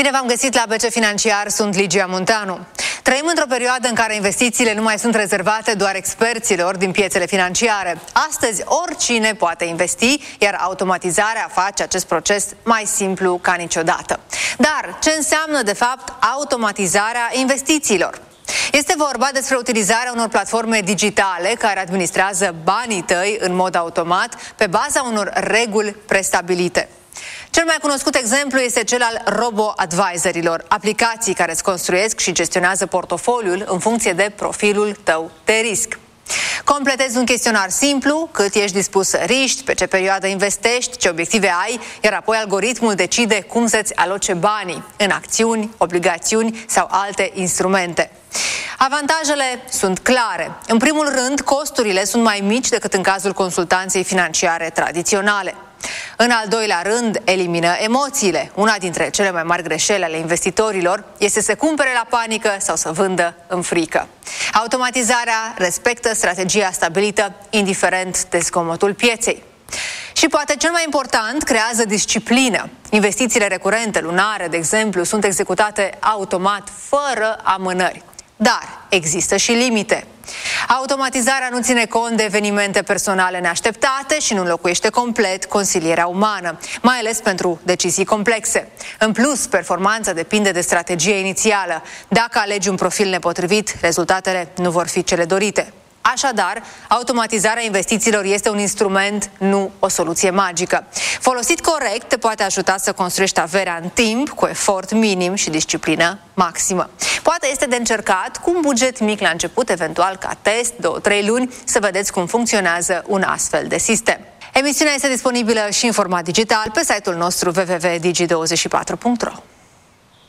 Bine v-am găsit la BC Financiar, sunt Ligia Munteanu. Trăim într-o perioadă în care investițiile nu mai sunt rezervate doar experților din piețele financiare. Astăzi oricine poate investi, iar automatizarea face acest proces mai simplu ca niciodată. Dar ce înseamnă de fapt automatizarea investițiilor? Este vorba despre utilizarea unor platforme digitale care administrează banii tăi în mod automat pe baza unor reguli prestabilite. Cel mai cunoscut exemplu este cel al robo-advisorilor, aplicații care îți construiesc și gestionează portofoliul în funcție de profilul tău de risc. Completezi un chestionar simplu, cât ești dispus să riști, pe ce perioadă investești, ce obiective ai, iar apoi algoritmul decide cum să-ți aloce banii, în acțiuni, obligațiuni sau alte instrumente. Avantajele sunt clare. În primul rând, costurile sunt mai mici decât în cazul consultanței financiare tradiționale. În al doilea rând, elimină emoțiile. Una dintre cele mai mari greșeli ale investitorilor este să cumpere la panică sau să vândă în frică. Automatizarea respectă strategia stabilită, indiferent de zgomotul pieței. Și poate cel mai important, creează disciplină. Investițiile recurente, lunare, de exemplu, sunt executate automat, fără amânări. Dar există și limite. Automatizarea nu ține cont de evenimente personale neașteptate și nu înlocuiește complet consilierea umană, mai ales pentru decizii complexe. În plus, performanța depinde de strategia inițială. Dacă alegi un profil nepotrivit, rezultatele nu vor fi cele dorite. Așadar, automatizarea investițiilor este un instrument, nu o soluție magică. Folosit corect, te poate ajuta să construiești averea în timp, cu efort minim și disciplină maximă. Poate este de încercat cu un buget mic la început, eventual ca test, 2-3 luni, să vedeți cum funcționează un astfel de sistem. Emisiunea este disponibilă și în format digital pe site-ul nostru www.digi24.ro.